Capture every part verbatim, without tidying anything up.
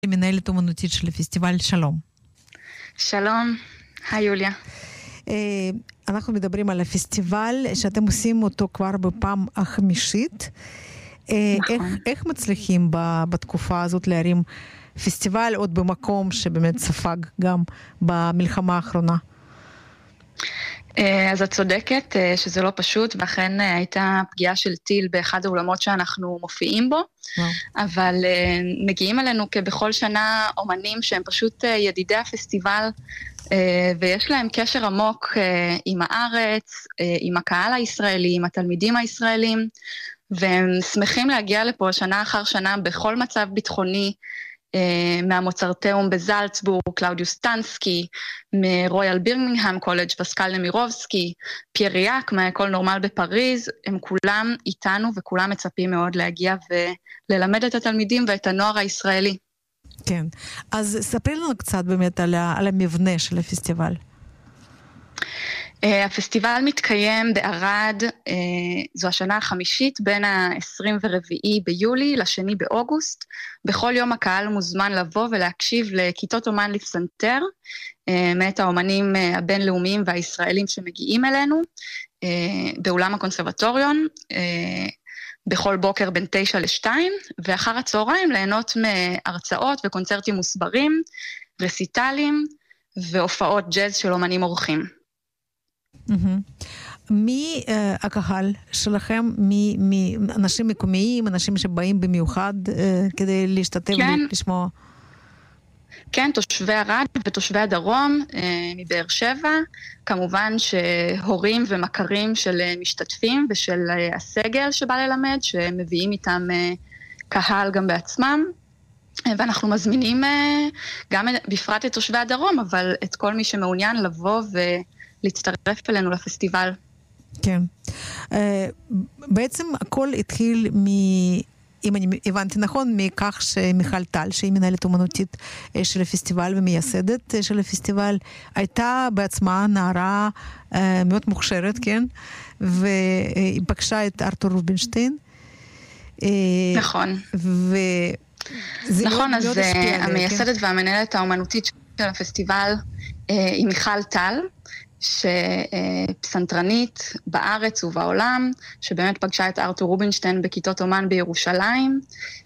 מנהלת אומנותית של הפסטיבל, שלום. שלום, היי יוליה. אנחנו מדברים על הפסטיבל שאתם עושים אותו כבר בפעם החמישית. איך, איך מצליחים בתקופה הזאת להרים פסטיבל עוד במקום שבאמת ספג גם במלחמה האחרונה? אז את צודקת שזה לא פשוט, ואכן הייתה פגיעה של טיל באחד האולמות שאנחנו מופיעים בו, אבל מגיעים אלינו כבכל שנה אומנים שהם פשוט ידידי הפסטיבל, ויש להם קשר עמוק עם הארץ, עם הקהל הישראלי, עם התלמידים הישראלים, והם שמחים להגיע לפה שנה אחר שנה בכל מצב ביטחוני, מהמוצרטאום בזלצבורג, קלאודיוס טנסקי, מרויאל בירמינגהאם קולג' פסקל נמירובסקי, פייר-ריאק מהאקול נורמל בפריז, הם כולם איתנו וכולם מצפים מאוד להגיע וללמד את התלמידים ואת הנוער הישראלי. כן, אז ספרי לנו קצת באמת על, על המבנה של הפסטיבל. הפסטיבל מתקיים בערד, זו השנה החמישית, בין ה-עשרים וארבעה ביולי לשני באוגוסט. בכל יום הקהל מוזמן לבוא ולהקשיב לכיתות אומן לפסנתר, מאת האומנים הבינלאומיים והישראלים שמגיעים אלינו, באולם הקונסרבטוריון, בכל בוקר בין תשע לשתיים, ואחר הצהריים ליהנות מהרצאות וקונצרטים מוסברים, רסיטלים והופעות ג'אז של אומנים אורחים. מי הקהל שלכם? מי אנשים מקומיים, אנשים שבאים במיוחד כדי להשתתף ולשמוע? כן, תושבי ערד ותושבי הדרום, מבאר שבע, כמובן שהורים ומכרים של משתתפים ושל הסגל שבא ללמד, שמביאים איתם קהל גם בעצמם, ואנחנו מזמינים גם בפרט את תושבי הדרום, אבל את כל מי שמעוניין לבוא ולהצטרף אלינו לפסטיבל. כן. בעצם הכל התחיל מ... אם אני הבנתי נכון, מכך שמיכל טל, שהיא מנהלת אומנותית של הפסטיבל ומייסדת של הפסטיבל, הייתה בעצמה נערה מאוד מוכשרת, כן? והיא פגשה את ארתור רובינשטיין. נכון. ו... נכון, אז המייסדת והמנהלת האומנותית של הפסטיבל היא מיכל טל, שפסנתרנית בארץ ובעולם, שבאמת פגשה את ארתור רובינשטיין בכיתות אומן בירושלים,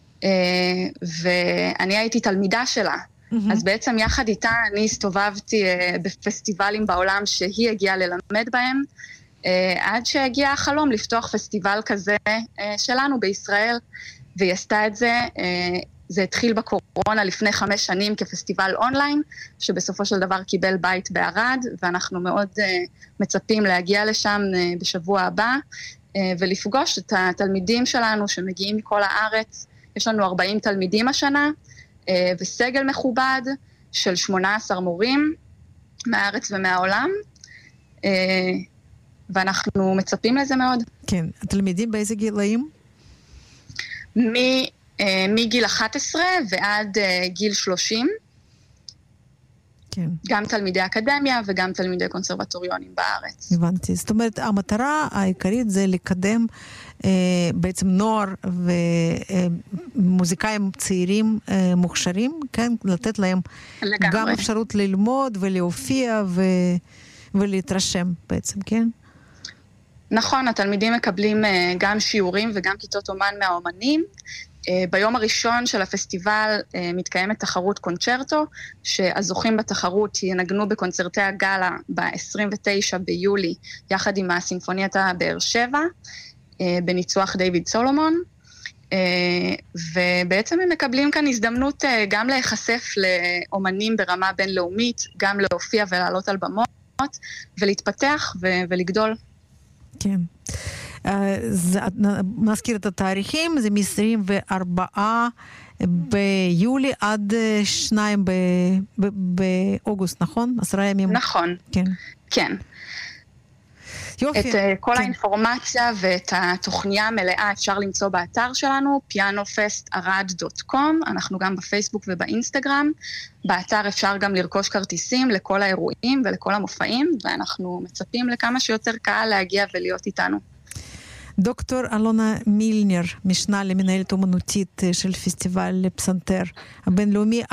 ואני הייתי תלמידה שלה. אז בעצם יחד איתה אני הסתובבתי בפסטיבלים בעולם שהיא הגיעה ללמד בהם, עד שהגיע החלום לפתוח פסטיבל כזה שלנו בישראל, והיא עשתה את זה. זה התחיל בקורונה לפני חמש שנים כפסטיבל אונליין, שבסופו של דבר קיבל בית בערד, ואנחנו מאוד uh, מצפים להגיע לשם uh, בשבוע הבא, uh, ולפגוש את התלמידים שלנו שמגיעים מכל הארץ. יש לנו ארבעים תלמידים השנה, uh, וסגל מכובד של שמונה עשר מורים מהארץ ומהעולם, uh, ואנחנו מצפים לזה מאוד. כן, התלמידים באיזה גילאים? מ... מגיל אחת עשרה ועד גיל שלושים, כן. גם תלמידי אקדמיה וגם תלמידי קונסרבטוריונים בארץ. הבנתי. זאת אומרת, המטרה העיקרית זה לקדם אה, בעצם נוער ומוזיקאים צעירים אה, מוכשרים, כן? לתת להם לגמרי. גם אפשרות ללמוד ולהופיע ו... ולהתרשם בעצם, כן? נכון, התלמידים מקבלים גם שיעורים וגם כיתות אומן מהאומנים. ביום הראשון של הפסטיבל מתקיימת תחרות קונצ'רטו, שהזוכים בתחרות ינגנו בקונצרטי הגאלה ב-עשרים ותשעה ביולי, יחד עם הסימפוניית באר שבע, בניצוח דיוויד סולומון, ובעצם הם מקבלים כאן הזדמנות גם להיחשף לאומנים ברמה בינלאומית, גם להופיע ולעלות על במות, ולהתפתח ולגדול. כן. נזכיר את התאריכים, זה מ-עשרים וארבעה ביולי עד שניים באוגוסט, נכון? עשרה ימים. נכון. כן. כן. יופי. את כל האינפורמציה ואת התוכניה המלאה אפשר למצוא באתר שלנו, פיאנו פסט ערד דוט קום, אנחנו גם בפייסבוק ובאינסטגרם. באתר אפשר גם לרכוש כרטיסים לכל האירועים ולכל המופעים, ואנחנו מצפים לכמה שיותר קהל להגיע ולהיות איתנו. דוקטור אלונה מילנר, משנה למנהלת אומנותית של פסטיבל פסנתר הבינלאומי,